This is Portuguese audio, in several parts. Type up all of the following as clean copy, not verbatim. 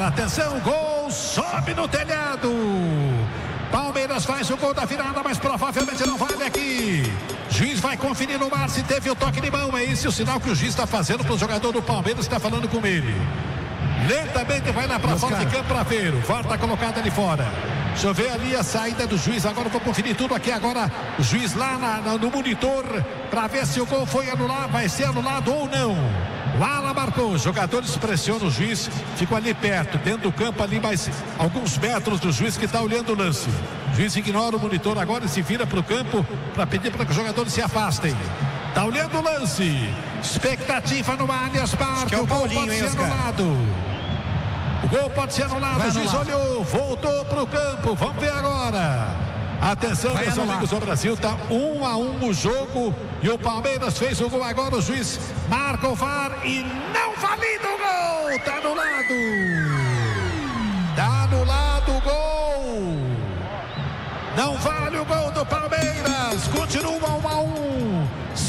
agora, atenção, gol, sobe no telhado. Palmeiras faz o gol da virada, mas provavelmente não vale aqui. Juiz vai conferir no ar se teve o toque de mão. É esse o sinal que o juiz está fazendo para o jogador do Palmeiras, está falando com ele. Lentamente vai lá para fora de campo para ver. O VAR está colocado ali fora. Deixa eu ver ali a saída do juiz. Agora eu vou conferir tudo aqui agora. O juiz lá no monitor para ver se o gol foi anulado, vai ser anulado ou não. O Ala marcou, os jogadores pressionam o juiz, ficou ali perto, dentro do campo ali, mais alguns metros do juiz que está olhando o lance. O juiz ignora o monitor agora e se vira para o campo para pedir para que os jogadores se afastem. Está olhando o lance. Expectativa no Allianz Parque. O gol pode ser anulado. O gol pode ser anulado. O juiz olhou, voltou para o campo. Vamos ver agora. Atenção, meus amigos do Brasil, tá 1-1 o jogo e o Palmeiras fez o gol agora, o juiz marca o VAR e não valida o gol, tá anulado o gol, não vale o gol do Palmeiras, continua 1-1,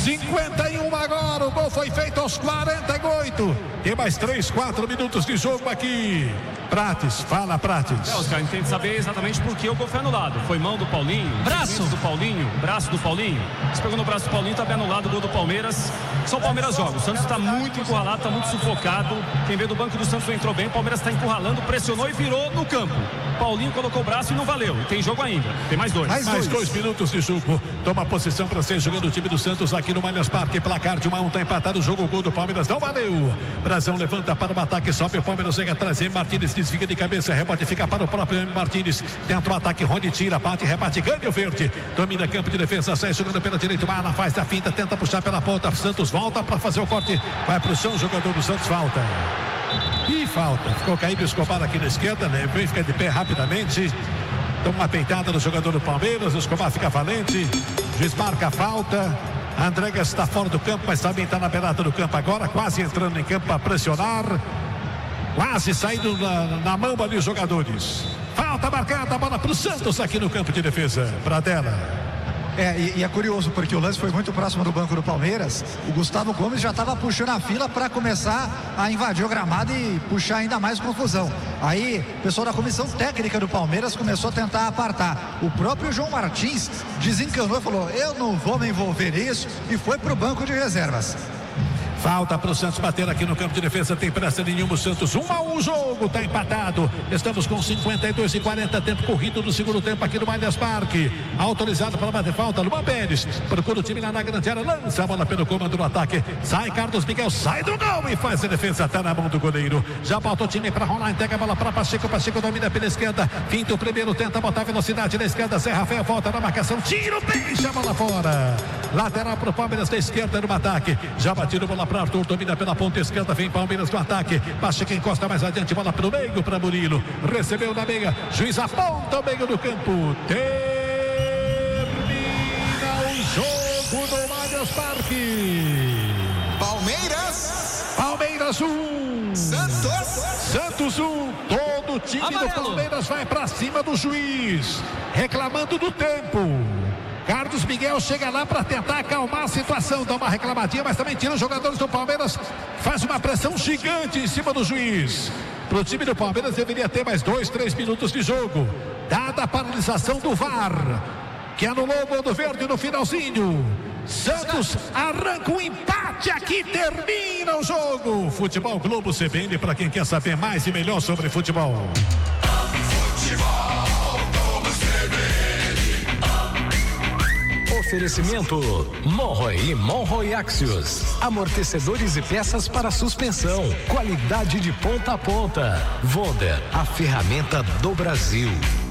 51 agora, o gol foi feito aos 48, tem mais 3-4 minutos de jogo aqui. Prates, fala Prates. Oscar, a gente tem que saber exatamente por que o gol foi anulado. Foi mão do Paulinho, braço do Paulinho, braço do Paulinho. Se pegou no braço do Paulinho, tá bem anulado o gol do Palmeiras. Só o Palmeiras joga. O Santos está muito encurralado, está muito sufocado. Quem veio do banco do Santos não entrou bem. O Palmeiras está encurralando, pressionou e virou no campo. Paulinho colocou o braço e não valeu. E tem jogo ainda. Tem mais dois. Mais 2 minutos de jogo. Toma posição para ser jogando o time do Santos aqui no Allianz Parque. Placar de 1-1, tá empatado o jogo. O gol do Palmeiras não valeu. Brasão levanta para o ataque, sobe. O Palmeiras chega atrás. Martínez desvia de cabeça, rebote fica para o próprio Martínez. Tenta o ataque, Rony tira, bate, rebate, ganha o verde. Domina campo de defesa, sai jogando pela direita. Mala faz a finta, tenta puxar pela ponta. Santos volta para fazer o corte. Vai para o chão, o jogador do Santos falta. E falta. Ficou caído o Escobar aqui na esquerda, né? Vem ficar de pé rapidamente. Toma uma peitada no jogador do Palmeiras. O Escobar fica valente. Juiz marca a falta. Andrégas está fora do campo, mas também está na beirada do campo agora, quase entrando em campo para pressionar. Quase saindo na mão ali os jogadores. Falta marcada, a bola para o Santos aqui no campo de defesa. Pradella. E é curioso porque o lance foi muito próximo do banco do Palmeiras. O Gustavo Gomes já estava puxando a fila para começar a invadir o gramado e puxar ainda mais confusão. Aí o pessoal da comissão técnica do Palmeiras começou a tentar apartar. O próprio João Martins desencanou e falou: eu não vou me envolver nisso, e foi para o banco de reservas. Falta para o Santos bater aqui no campo de defesa, tem pressa nenhuma o Santos, 1-1 o jogo, tá empatado, estamos com 52:40, tempo corrido no segundo tempo aqui no Allianz Parque, autorizado para bater falta, Luan Pérez, procura o time lá na grande área, lança a bola pelo comando do ataque, sai Carlos Miguel, sai do gol e faz a defesa, tá na mão do goleiro, já bota o time para rolar, entrega a bola para Pacheco, Pacheco domina pela esquerda, finta o primeiro, tenta botar velocidade na esquerda, Zé Rafael volta na marcação, tira o peixe, a bola fora, lateral para o Palmeiras da esquerda no ataque, já batido bola para Arthur, domina pela ponta esquerda, vem Palmeiras no ataque, Pacheco encosta mais adiante, bola para o meio para Murilo, recebeu na meia, juiz aponta o meio do campo, termina o jogo do Allianz Parque. Palmeiras 1, Santos 1, todo o time do Palmeiras vai para cima do juiz, reclamando do tempo. Carlos Miguel chega lá para tentar acalmar a situação, dá uma reclamadinha, mas também tira os jogadores do Palmeiras, faz uma pressão gigante em cima do juiz. Para o time do Palmeiras deveria ter mais 2-3 minutos de jogo, dada a paralisação do VAR, que anulou o gol do verde no finalzinho. Santos arranca um empate aqui, termina o jogo. Futebol Globo CBN, para quem quer saber mais e melhor sobre futebol. Oferecimento Monroy e Monroy Axios. Amortecedores e peças para suspensão. Qualidade de ponta a ponta. Wonder, a ferramenta do Brasil.